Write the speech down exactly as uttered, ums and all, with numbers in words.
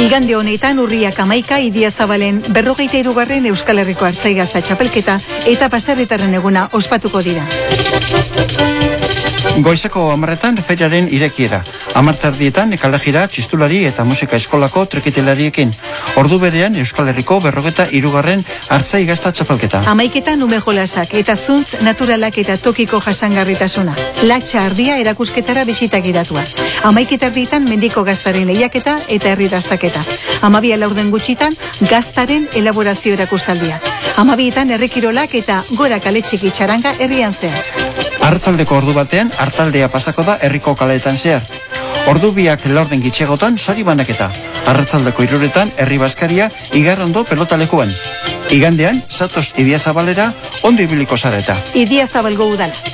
Igande honetan urriak hamaika Idiazabalen berrogeita hirugarren Euskal Herriko Artzai Gazta txapelketa eta baserritarren eguna ospatuko dira. Goizeko hamarretan feriaren irekiera. Hamartardietan ekalajira, txistulari eta musika eskolako trekitelariekin. Ordu berean Euskal Herriko berrogeta hirugarren Artzai Gazta txapelketa. Hamaiketan ume jolasak eta zuntz naturalak eta tokiko jasangarritasuna. Latxa ardia erakusketara bisita gidatua. Hamaiketardietan mendiko gaztaren lehiaketa eta herri dastaketa. Hamabia laurden gutxitan gaztaren elaborazio erakustaldia. Hamabietan herrikirolak eta gora kaletxiki txaranga herrian zehar. Arratsaldeko ordu batean hartaldea pasako da herriko kaleetan zehar. Ordu biak laurden gitxegotan sari banaketa. Arratsaldeko hiruretan herri bazkaria Igarrondo pelotalekuan. Igandean Satos Idiazabalera ondo ibiliko zareta. Idiazabalgo udala.